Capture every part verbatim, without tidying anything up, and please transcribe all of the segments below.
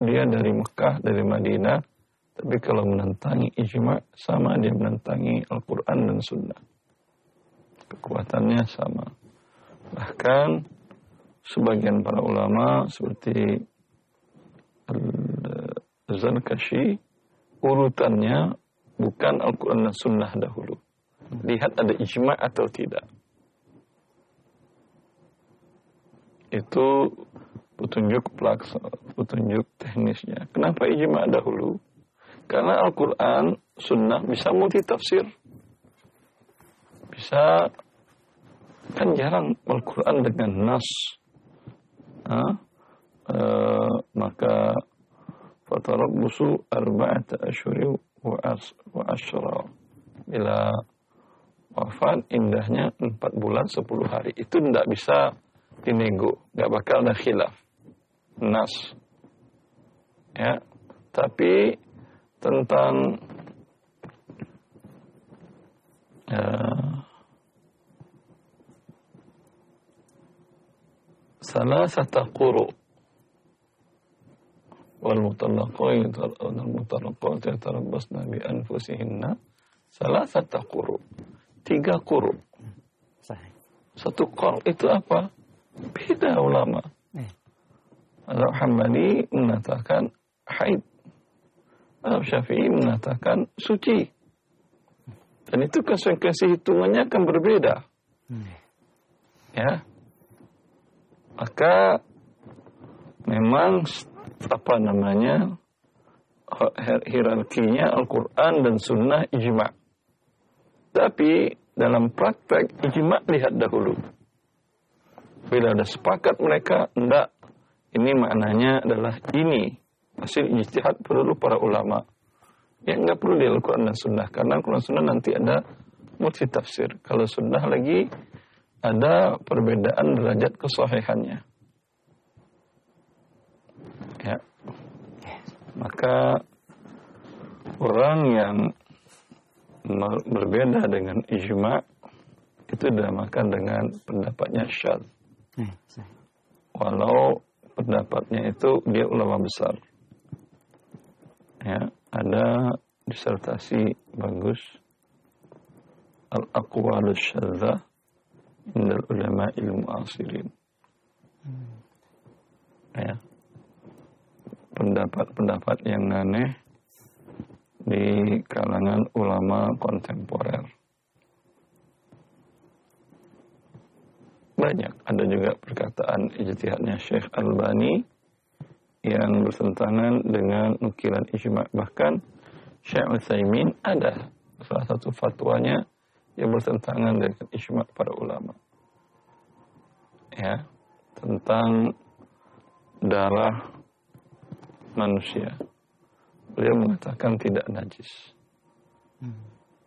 dia dari Mekah, dari Madinah, tapi kalau menentangi ijma' sama dia menentangi Al-Quran dan Sunnah. Kekuatannya sama. Bahkan sebagian para ulama seperti Al-Zarkashi, urutannya bukan Al-Quran dan Sunnah dahulu. Lihat ada ijma' atau tidak. Itu petunjuk pelaksana, petunjuk teknisnya. Kenapa ijma' dahulu? Karena Al-Quran, Sunnah bisa multitafsir. Bisa, kan jarang Al-Quran dengan nas. Hah? E, maka fatarabbusu arba'ata asyhuri wa asyra. Bila wafat indahnya empat bulan sepuluh hari. Itu tidak bisa dinego, nggak bakal ada khilaf nas, ya. Tapi tentang uh, salasata quru wal mutallaqat wal mutallaqat yatarabbasna bi anfusihinna salasata quru, tiga quru. Satu qur itu apa? Beda ulama. Al-Hambali mengatakan haid. Al-Syafi'i mengatakan suci. Dan itu konsekuensi hitungannya akan berbeda. Ya. Maka memang apa namanya hierarkinya Al-Quran dan Sunnah ijma'. Tapi dalam praktek ijma' lihat dahulu. Bila ada sepakat mereka, enggak, ini maknanya adalah ini. Hasil ijtihad perlu para ulama. Ya enggak perlu di Al-Quran dan Sunnah. Karena Al-Quran dan Sunnah nanti ada multitafsir. Kalau Sunnah lagi ada perbedaan derajat kesahihannya. Ya. Maka orang yang berbeda dengan ijma' itu dinamakan dengan pendapatnya syadz. Walau pendapatnya itu dia ulama besar. Ya, ada disertasi bagus Al-Aqwalus Syadzah indal ulama ilmu asirin. Ya. Pendapat-pendapat yang aneh di kalangan ulama kontemporer. Banyak. Ada juga perkataan ijtihadnya Syekh Albani yang bertentangan dengan nukilan ijma'. Bahkan Syekh Utsaimin ada salah satu fatwanya yang bertentangan dengan ijma' para ulama. Ya, tentang darah manusia. Beliau mengatakan tidak najis. Hmm.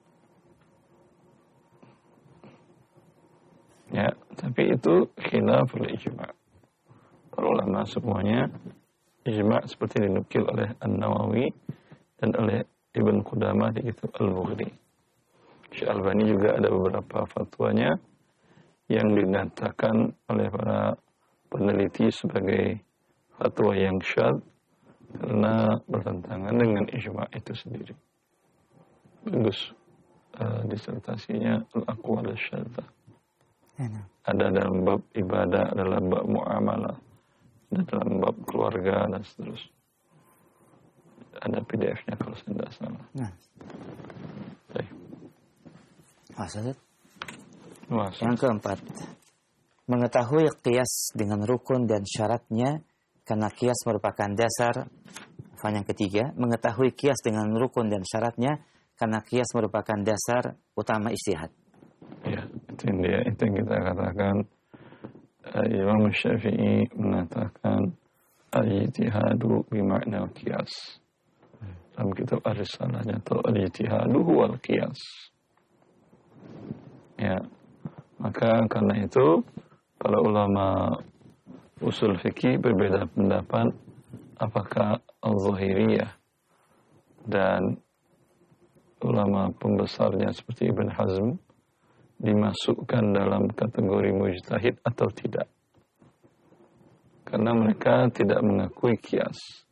Ya, tapi itu khilaful ijma'. Para ulama semuanya ijma' seperti dinukil oleh An-Nawawi dan oleh Ibn Qudamah di kitab Al-Mughni. Syekh Albani juga ada beberapa fatwanya yang dinyatakan oleh para peneliti sebagai fatwa yang syadz karena bertentangan dengan ijma' itu sendiri. Bagus uh, disertasinya Al-Aqwalus Syadzah. Ada dalam bab ibadah, dalam bab muamalah, ada dalam bab keluarga dan seterusnya. Ada P D F-nya kalau saya tidak salah. Nah. Baik. Maksud? Yang keempat, mengetahui qiyas dengan rukun dan syaratnya karena qiyas merupakan dasar. Yang ketiga, mengetahui qiyas dengan rukun dan syaratnya karena qiyas merupakan dasar utama ijtihad. Ya, itu yang dia, itu yang kita katakan. Uh, Imam Syafi'i mengatakan al-ijtihadu bimakna qiyas. Dalam kitab Ar-Risalahnya itu al-ijtihadu wal qiyas. Ya, maka karena itu para ulama usul fikih berbeda pendapat apakah al-zahiriyah dan ulama pembesarnya seperti Ibn Hazm dimasukkan dalam kategori mujtahid atau tidak. Karena mereka tidak mengakui qiyas.